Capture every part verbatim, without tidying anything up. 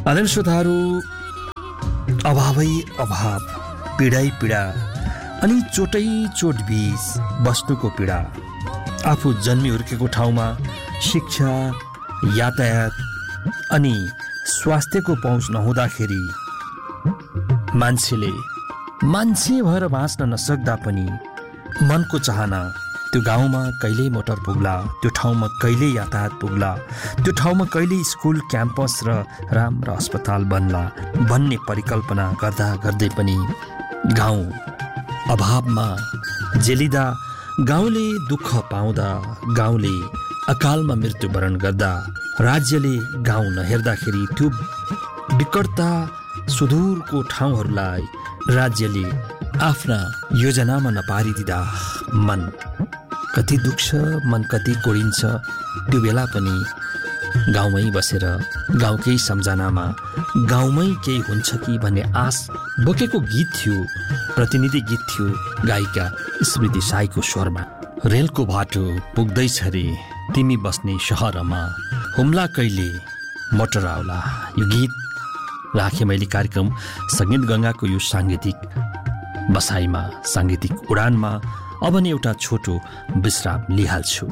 आदरणीय श्रोताहरू, अभावै अभाव, पीडै पीडा अनि चोटै चोट बीच बस्नुको पीडा। आफू जन्मी हुर्केको ठाउँमा शिक्षा, यातायात अनि स्वास्थ्यको पहुँच नहुँदाखेरि मान्छेले मान्छे भएर बाँच्न नसक्दा पनि मनको चाहना त्यो गाउँमा कहिल्यै मोटर पुग्ला, त्यो ठाउँमा कहिल्यै यातायात पुग्ला, त्यो ठाउँमा कहिल्यै स्कुल, क्याम्पस र राम्रा अस्पताल बन्ला भन्ने परिकल्पना गर्दा गर्दै पनि गाउँ अभावमा जेलिँदा, गाउँले दुःख पाउँदा, गाउँले अकालमा मृत्युवरण गर्दा, राज्यले गाउँ नहेर्दाखेरि त्यो विकटता सुदूरको ठाउँहरूलाई राज्यले आफ्ना योजनामा नपारिदिँदा मन कति दुख्छ, मन कति कोडिन्छ। त्यो बेला पनि गाउँमै बसेर गाउँकै सम्झनामा गाउँमै केही हुन्छ कि भन्ने आश बोकेको गीत थियो, प्रतिनिधि गीत थियो गायिका स्मृति साईको स्वरमा। रेलको बाटो पुग्दैछ रे तिमी बस्ने शहरमा, हुम्ला कहिले मोटर आउला। यो गीत राखेँ मैले कार्यक्रम सङ्गीत गङ्गाको यो साङ्गीतिक बसाइमा, साङ्गीतिक उडानमा। अब नि एउटा छोटो विश्राम लिइहाल्छु।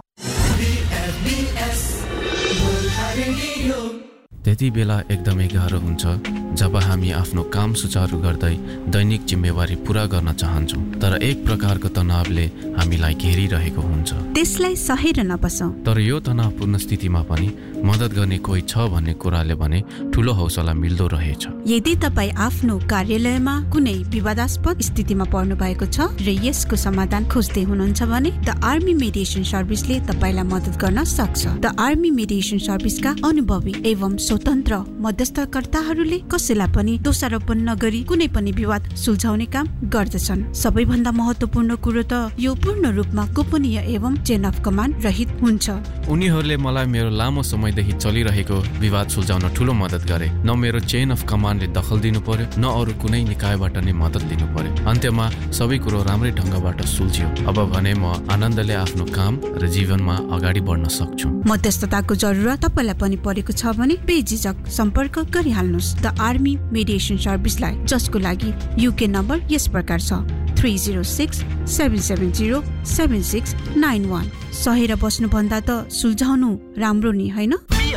त्यति बेला एकदमै गाह्रो हुन्छ जब हामी आफ्नो काम सुचारू गर्दै दैनिक जिम्मेवारी पूरा गर्न चाहन्छौँ, तर एक प्रकारको तनावले हामीलाई घेरिरहेको हुन्छ। त्यसलाई सहेर नबसौँ। तर यो तनावपूर्ण स्थितिमा पनि मद्दत गर्ने कोही छ भन्ने कुराले भने ठुलो हौसला मिल्दो रहेछ। यदि तपाईँ आफ्नो कार्यालयमा कुनै विवादास्पद स्थितिमा पर्नु भएको छ र यसको समाधान खोज्दै हुनुहुन्छ भने द आर्मी मेडिएसन सर्भिसले तपाईँलाई मद्दत गर्न सक्छ। द आर्मी मेडिएसन सर्भिसका अनुभवी एवं स्वतन्त्र मध्यस्थकर्ताहरूले कसैलाई पनि दोषारोपण नगरी कुनै पनि विवाद सुल्झाउने काम गर्दछन्। सबैभन्दा महत्त्वपूर्ण कुरो त यो पूर्ण रूपमा गोपनीय एवं चेन अफ कमान्ड रहित हुन्छ। उनीहरूले मलाई मेरो लामो समयदेखि चलिरहेको विवाद सुल्झाउन ठुलो मद्दत गरे। न मेरो चेन अफ कमान्डले दखल दिनु पर्यो, न अरू कुनै निकायबाट नै मद्दत लिनु पर्यो। अन्त्यमा सबै कुरो राम्रै ढङ्गबाट सुल्झियो। अब भने म आनन्दले आफ्नो काम र जीवनमा अगाडि बढ्न सक्छु। मध्यस्थताको जरुरत तपाईँलाई पनि परेको छ भने बेझिझक सम्पर्क गरिहाल्नुहोस् द आर्मी मेडिएसन सर्भिसलाई, जसको लागि युके नम्बर यस प्रकार छ three zero six seven seven zero seven six nine one. सहेर बस्नुभन्दा त सुल्झाउनु राम्रो नि, होइन?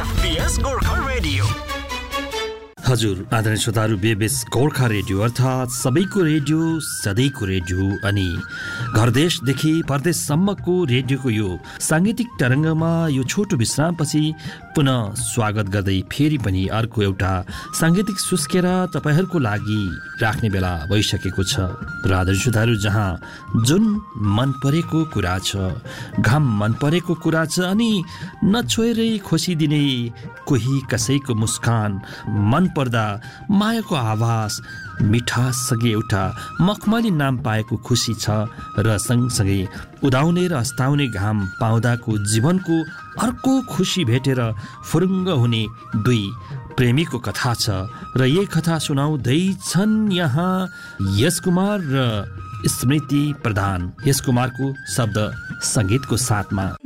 हजुर आदरणीय श्रोताहरू, बेबेस गोर्खा रेडियो अर्थात् सबैको रेडियो, सधैँको रेडियो अनि घर देशदेखि परदेशसम्मको रेडियोको यो साङ्गीतिक तरङ्गमा यो छोटो विश्रामपछि पुनः स्वागत गर्दै फेरि पनि अर्को एउटा साङ्गीतिक सुस्केरा तपाईँहरूको लागि राख्ने बेला भइसकेको छ। र आदरणीय श्रोताहरू, जहाँ जुन मन परेको कुरा छ, घाम मन परेको कुरा छ अनि नछोएरै खुसी दिने कोही कसैको मुस्कान, मन पर्दा मायाको आवाज, मिठाससँगै एउटा मखमली नाम पाएको खुसी छ र सँगसँगै उदाउने र अस्ताउने घाम पाउँदाको जीवनको अर्को खुसी भेटेर फुरुङ्ग हुने दुई प्रेमीको कथा छ। र यही कथा सुनाउँदैछन् यहाँ यश कुमार र स्मृति प्रधान। यश कुमारको शब्द सङ्गीतको साथमा